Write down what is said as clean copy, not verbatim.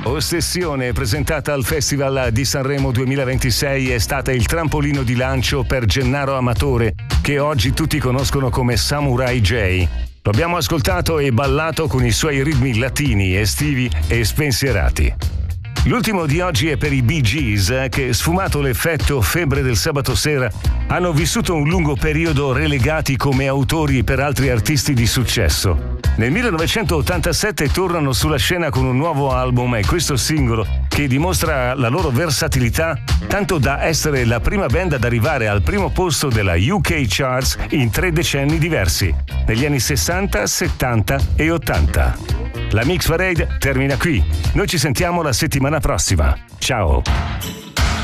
Ossessione, presentata al Festival di Sanremo 2026, è stata il trampolino di lancio per Gennaro Amatore, che oggi tutti conoscono come Samurai J. Lo abbiamo ascoltato e ballato con i suoi ritmi latini, estivi e spensierati. L'ultimo di oggi è per i Bee Gees, che, sfumato l'effetto febbre del sabato sera, hanno vissuto un lungo periodo relegati come autori per altri artisti di successo. Nel 1987 tornano sulla scena con un nuovo album e questo singolo, che dimostra la loro versatilità, tanto da essere la prima band ad arrivare al primo posto della UK Charts in 3 decenni diversi, negli anni 60, 70 e 80. La Mix Parade termina qui. Noi ci sentiamo la settimana prossima. Ciao!